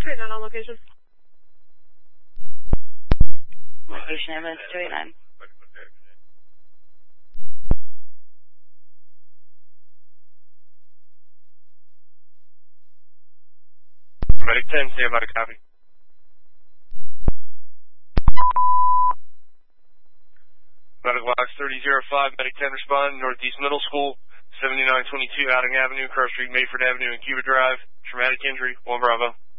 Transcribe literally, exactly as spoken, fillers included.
two eight nine on location. Location ambulance two eight nine. Medic ten, stand by to copy. Medic box thirty oh five, Medic ten respond, Northeast Middle School, seventy-nine twenty-two Outing Avenue, Cross Street, Mayford Avenue, and Cuba Drive. Traumatic injury, one Bravo.